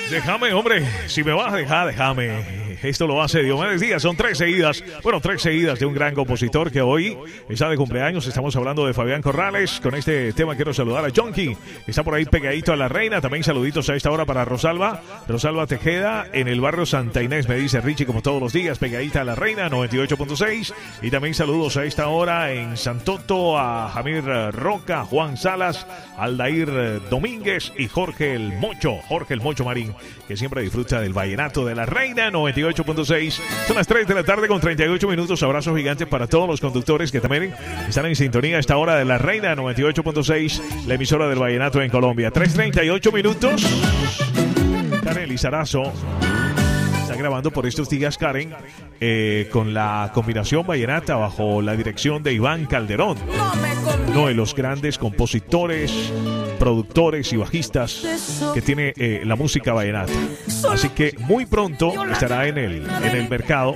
Déjame, hombre, si me vas a dejar, déjame. Esto lo hace Diomedes Díaz, son tres seguidas de un gran compositor que hoy está de cumpleaños. Estamos hablando de Fabián Corrales. Con este tema quiero saludar a Jonky, que está por ahí pegadito a la reina. También saluditos a esta hora para Rosalba Tejeda en el barrio Santa Inés, me dice Richie, como todos los días, pegadita a la reina, 98.6. Y también saludos a esta hora en Santoto a Jamir Roca, Juan Salas, Aldair Domínguez y Jorge el Mocho Marín, que siempre disfruta del vallenato de la reina, 98.6. Son las 3 de la tarde con 38 minutos. Abrazos gigantes para todos los conductores que también están en sintonía a esta hora de la reina, 98.6, la emisora del vallenato en Colombia. 3:38 minutos. Karen Lizarazo está grabando por estos días, Karen, con la combinación vallenata bajo la dirección de Iván Calderón, uno de los grandes compositores, productores y bajistas que tiene la música vallenata. Así que muy pronto estará en el mercado.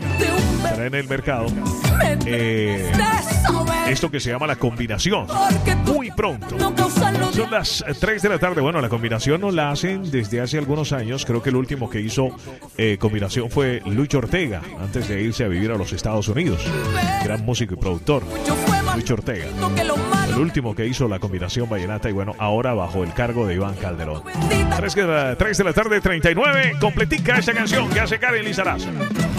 Esto que se llama la combinación. Muy pronto. Son las 3 de la tarde. Bueno, la combinación no la hacen desde hace algunos años. Creo que el último que hizo combinación fue Lucho Ortega, antes de irse a vivir a los Estados Unidos. Gran músico y productor, Lucho Ortega. El último que hizo la combinación vallenata, y bueno, ahora bajo el cargo de Iván Calderón. 3 de la tarde, 39. Completica esta canción que hace Karen Lizarazo.